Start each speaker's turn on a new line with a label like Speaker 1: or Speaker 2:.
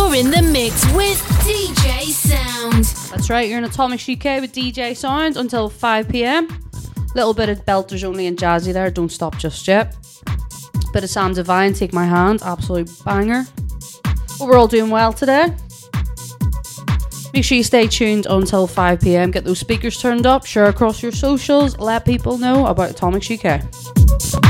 Speaker 1: You're in the mix with DJ Sound.
Speaker 2: That's right, you're in Atomic CK with DJ Sound until 5 p.m. Little bit of belters only and jazzy there, don't stop just yet. Bit of Sam Divine, Take My Hand, absolute banger. But we're all doing well today. Make sure you stay tuned until 5 p.m. Get those speakers turned up, share across your socials, let people know about Atomic CK.